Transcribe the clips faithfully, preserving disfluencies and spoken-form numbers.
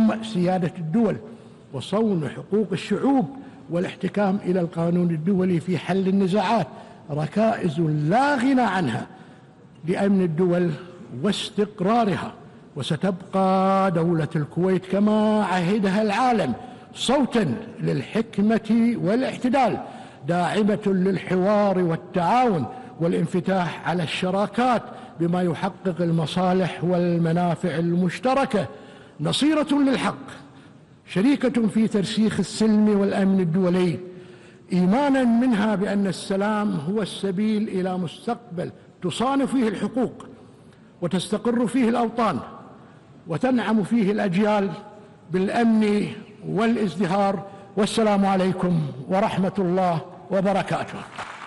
احترام سيادة الدول وصون حقوق الشعوب والاحتكام إلى القانون الدولي في حل النزاعات ركائز لا غنى عنها لأمن الدول واستقرارها. وستبقى دولة الكويت كما عهدها العالم صوتا للحكمة والاعتدال، داعمة للحوار والتعاون والانفتاح على الشراكات بما يحقق المصالح والمنافع المشتركة، نصيرة للحق، شريكة في ترسيخ السلم والأمن الدولي، إيمانا منها بأن السلام هو السبيل إلى مستقبل تصان فيه الحقوق وتستقر فيه الأوطان وتنعم فيه الأجيال بالأمن والازدهار. والسلام عليكم ورحمة الله وبركاته.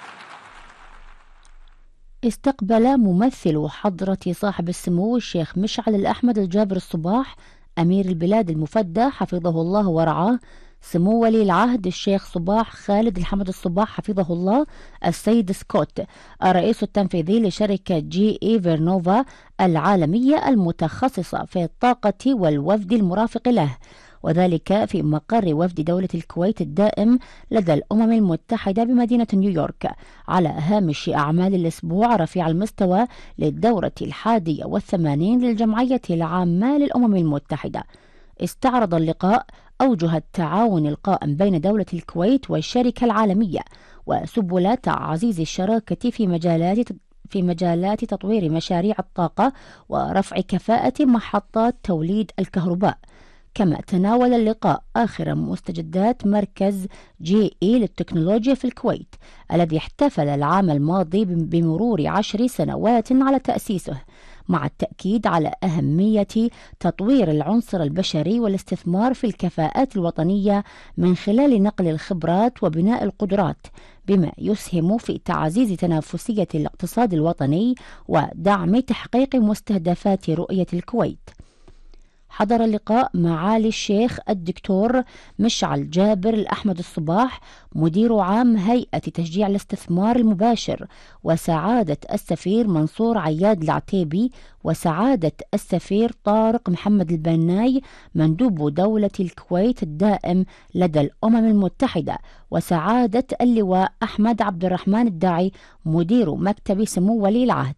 استقبل ممثل حضرة صاحب السمو الشيخ مشعل الأحمد الجابر الصباح أمير البلاد المفدى حفظه الله ورعاه سمو ولي العهد الشيخ صباح خالد الحمد الصباح حفظه الله السيد سكوت الرئيس التنفيذي لشركة جي إي فيرنوفا العالمية المتخصصة في الطاقة والوفد المرافق له، وذلك في مقر وفد دولة الكويت الدائم لدى الأمم المتحدة بمدينة نيويورك على هامش أعمال الأسبوع رفيع المستوى للدورة الحادية والثمانين للجمعية العامة للأمم المتحدة. استعرض اللقاء أوجه التعاون القائم بين دولة الكويت والشركة العالمية وسبل تعزيز الشراكة في مجالات في مجالات تطوير مشاريع الطاقة ورفع كفاءة محطات توليد الكهرباء. كما تناول اللقاء آخر مستجدات مركز جي إي للتكنولوجيا في الكويت الذي احتفل العام الماضي بمرور عشر سنوات على تأسيسه، مع التأكيد على أهمية تطوير العنصر البشري والاستثمار في الكفاءات الوطنية من خلال نقل الخبرات وبناء القدرات، بما يسهم في تعزيز تنافسية الاقتصاد الوطني ودعم تحقيق مستهدفات رؤية الكويت. حضر اللقاء معالي الشيخ الدكتور مشعل جابر الأحمد الصباح مدير عام هيئة تشجيع الاستثمار المباشر، وسعادة السفير منصور عياد العتيبي، وسعادة السفير طارق محمد البناي مندوب دولة الكويت الدائم لدى الأمم المتحدة، وسعادة اللواء أحمد عبد الرحمن الداعي مدير مكتب سمو ولي العهد.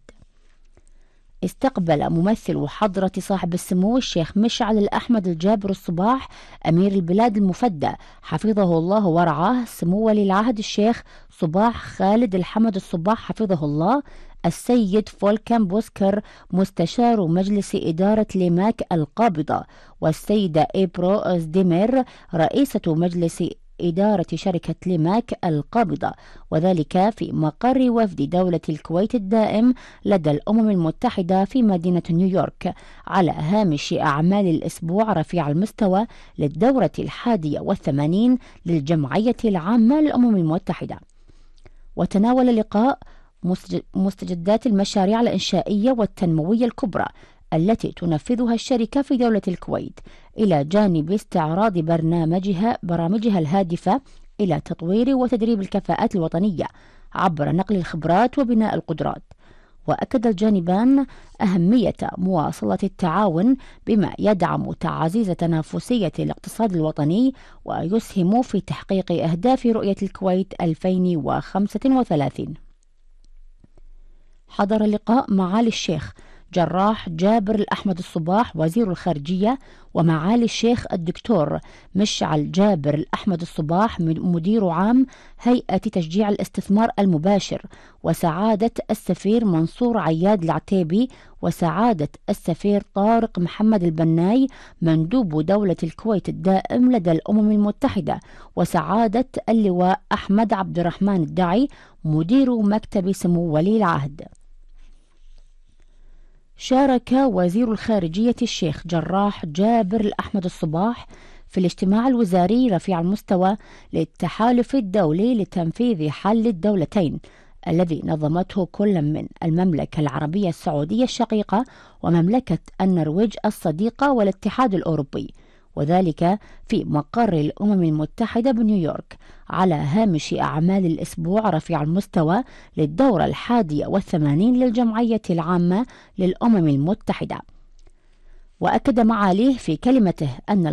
استقبل ممثل حضرة صاحب السمو الشيخ مشعل الأحمد الجابر الصباح أمير البلاد المفدى حفظه الله ورعاه سمو ولي العهد الشيخ صباح خالد الحمد الصباح حفظه الله السيد فولكان بوسكر مستشار مجلس إدارة ليماك القابضة، والسيدة إبرو أزديمير رئيسة مجلس إدارة شركة ليماك القابضة، وذلك في مقر وفد دولة الكويت الدائم لدى الأمم المتحدة في مدينة نيويورك على هامش أعمال الأسبوع رفيع المستوى للدورة الحادية والثمانين للجمعية العامة للأمم المتحدة. وتناول اللقاء مستجدات المشاريع الإنشائية والتنموية الكبرى التي تنفذها الشركة في دولة الكويت، إلى جانب استعراض برنامجها برامجها الهادفة إلى تطوير وتدريب الكفاءات الوطنية عبر نقل الخبرات وبناء القدرات. وأكد الجانبان أهمية مواصلة التعاون بما يدعم تعزيز تنافسية الاقتصاد الوطني ويسهم في تحقيق أهداف رؤية الكويت ألفين وخمسة وثلاثين. حضر اللقاء معالي الشيخ جراح جابر الأحمد الصباح وزير الخارجية، ومعالي الشيخ الدكتور مشعل جابر الأحمد الصباح مدير عام هيئة تشجيع الاستثمار المباشر، وسعادة السفير منصور عياد العتيبي، وسعادة السفير طارق محمد البناي مندوب دولة الكويت الدائم لدى الأمم المتحدة، وسعادة اللواء أحمد عبد الرحمن الداعي مدير مكتب سمو ولي العهد. شارك وزير الخارجية الشيخ جراح جابر الأحمد الصباح في الاجتماع الوزاري رفيع المستوى للتحالف الدولي لتنفيذ حل الدولتين الذي نظمته كل من المملكة العربية السعودية الشقيقة ومملكة النرويج الصديقة والاتحاد الأوروبي، وذلك في مقر الأمم المتحدة بنيويورك على هامش أعمال الأسبوع رفيع المستوى للدورة الحادية والثمانين للجمعية العامة للأمم المتحدة. وأكد معاليه في كلمته أن